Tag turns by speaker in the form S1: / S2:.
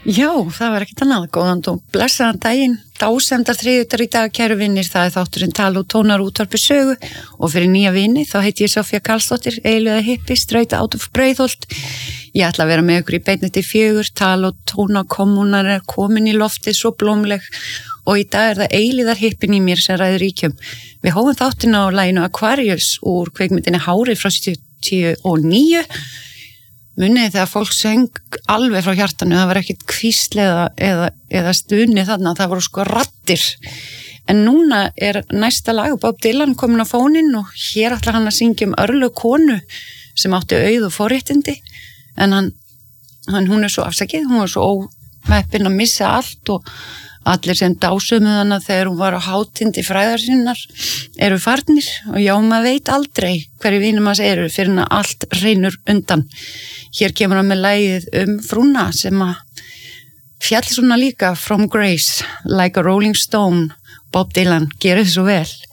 S1: Já, það var ekkert annað, góðan og blessaðan daginn, dásemdar þriðjudagur í dag, kæru vinnir, það þátturinn Tala og tónar útvarpi sögu og fyrir nýja vini, þá heiti ég Sofía Karlsdóttir, eiginlega hippi, straight out of Breiðholt. Ég ætla að vera með ykkur í beinni til 4, Tala og tóna kommunar er komin í loftið svo blómleg og í dag það eilíðar hippin í mér sem ræður ríkjum. Við hófum þáttin á laginu Aquarius úr kveikmyndinni Hárið frá 79. Munið þegar fólk söng alveg frá hjartanu, það var ekkert hvísl eða stunni þarna, það voru sko raddir. En núna er næsta lag, Bob Dylan komin á fóninn og hér ætlar hann að syngja örlög konu sem átti auð og forréttindi. En hún er svo afsakið, hún var svo óheppin að missa allt og allir sem dásumuðu hana þegar hún var á hátindi fræðar sinnar eru farnir og já, maður veit aldrei hverju vinum hans eru fyrir hann að allt reynur undan. Hér kemur hann með lagið frúna sem að fjalli svona líka From Grace, Like a Rolling Stone, Bob Dylan, gerir þið svo vel.